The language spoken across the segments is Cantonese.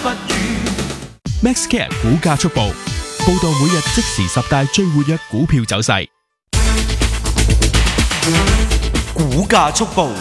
不語。 MaxCare 股價速報，報道每日即時10大最活躍股票走勢。 股價速報。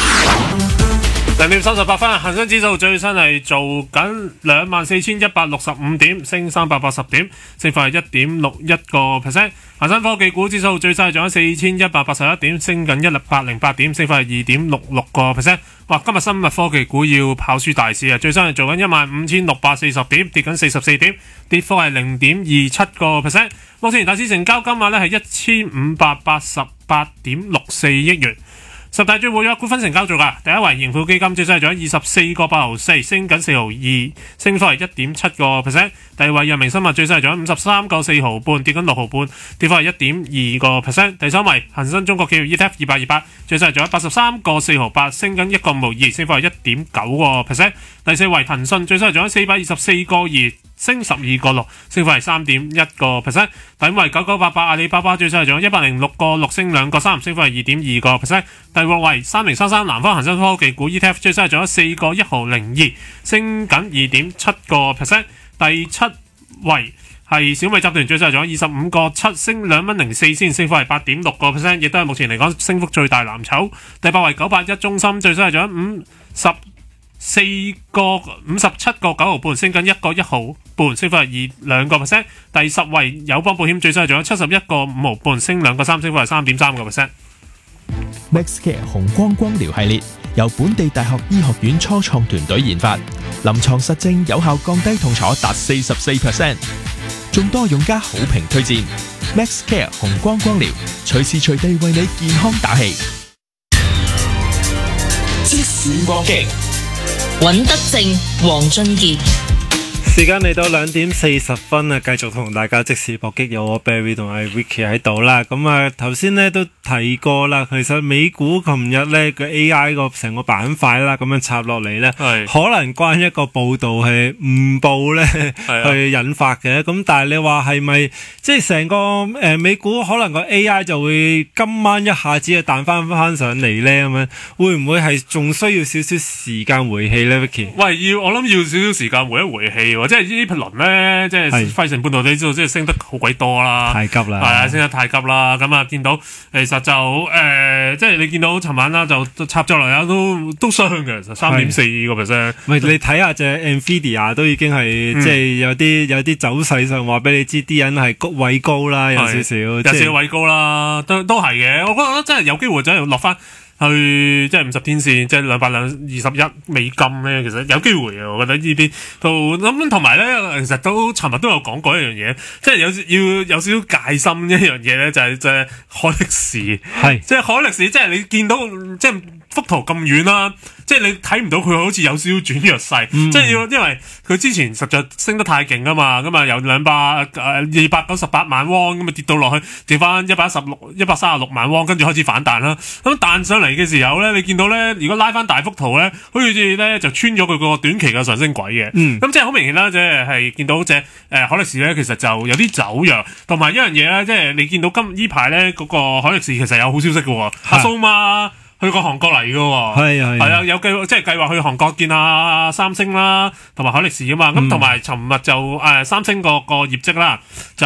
2:38，恒生指數最新係做緊24,165點，升380點，升幅係1.61%。恒生科技股指數最新係做緊4,181點，升緊108點，升幅係2.66%。哇！今日生物科技股要跑輸大市啊！最新係做緊15,640點，跌緊44點，跌幅係0.27%。目前大市成交金額咧係1588.64億元。10大最活躍股份成交做㗎，第一位盈富基金最新係做緊24.8毫4，升緊4毫2，升幅係1.7%。第二位藥明生物最新係做緊53.4毫半，跌緊6毫半，跌幅係1.2%。第三位恒生中國企業 ETF 228最新係做緊83.4毫8，升緊1.5毫2，升幅係1.9%。第四位騰訊最新係做緊424.2，升12.6，升幅係3.1%。第五位9988阿里巴巴最新係做緊106.6，升2.3，升幅係2.2%。第六位3033南方恒生科技股 ETF 最新係做咗4.1毫02，升緊2.7%。第七位係小米集團最新係做咗25.7，升2.04仙，升幅係8.6%，亦都係目前嚟講升幅最大藍籌。第八位981中心最新係做咗57.9毫半，升緊1.1毫半，升幅係2%。第十位友邦保險最新係做咗71.5毫半，升2.3，升幅係3.3%。 MaxCare 紅光光療系列由本地大學醫學院初創團隊研發，臨床實證有效降低痛楚達44%，眾多用家好評推薦。MaxCare 紅光光療，隨時隨地為你健康打氣。 即時搏擊， 尹德正、黃俊傑。 時間嚟到2:40啊，繼續同大家即時搏擊，有我 Barry 同阿 Vicky 喺度啦。咁啊，頭先咧都提過啦，其實美股琴日咧個 AI 個成個板塊啦，咁樣插落嚟咧，可能關一個報道係誤報咧去引發嘅。咁但係你話係咪即係成個美股可能個 AI 就會今晚一下子就彈翻上嚟咧？咁樣會唔會係仲需要少少時間回氣咧 ，Vicky？ 喂，我諗要少少時間回一回氣喎，即係呢輪咧，即係費城半導體指數即係升得好鬼多啦， 太急啦， 係啊，升得太急啦。咁啊，見到其實就即係你見到尋晚啦，就插咗落嚟都傷嘅，其實3.4%。 喂，你睇下隻 Nvidia 都已經係即係有啲走勢上話俾你知，啲人係位高啦，有少少，有少少位高啦，都係嘅。我覺得真係有機會真係落翻去即係50天線，即係221美金咧，其實有機會嘅。我覺得呢啲都咁，同埋咧，其實都尋日都有講過一樣嘢，即係有少少戒心一樣嘢咧，就係海力士，即係海力士，即係你見到即係幅圖咁遠啦，即係你睇唔到佢好似有少少轉弱勢，即係因為佢之前實在升得太勁啊嘛，咁啊由298萬汪咁啊跌到落去，跌翻136萬汪，跟住開始反彈啦。咁彈上嚟嘅時候咧，你見到咧，如果拉翻大幅圖咧，好似咧就穿咗佢個短期嘅上升軌嘅。咁即係好明顯啦，即係見到隻海力士咧，其實就有啲走弱，同埋一樣嘢咧，即係你見到呢排咧嗰個海力士其實有好消息嘅喎，阿蘇媽去過韓國嚟嘅喎，係啊，有計劃去韓國見下三星啦，同埋海力士啊嘛。咁同埋尋日就三星個業績啦，就